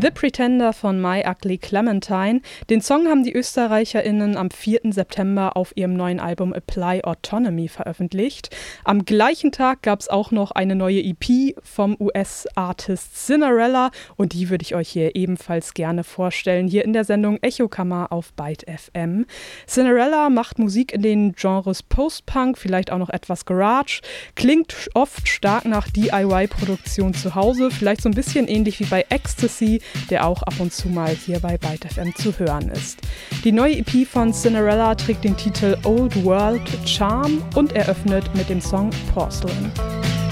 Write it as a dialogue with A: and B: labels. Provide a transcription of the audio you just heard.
A: The Pretender von My Ugly Clementine. Den Song haben die ÖsterreicherInnen am 4. September auf ihrem neuen Album Apply Autonomy veröffentlicht. Am gleichen Tag gab es auch noch eine neue EP vom US-Artist Cinderella und die würde ich euch hier ebenfalls gerne vorstellen, hier in der Sendung Echokammer auf Byte FM. Cinderella macht Musik in den Genres Post-Punk, vielleicht auch noch etwas Garage, klingt oft stark nach DIY-Produktion zu Hause, vielleicht so ein bisschen ähnlich wie bei Ecstasy, der auch ab und zu mal hier bei Byte FM zu hören ist. Die neue EP von Cinderella trägt den Titel Old World Charm und eröffnet mit dem Song Porcelain.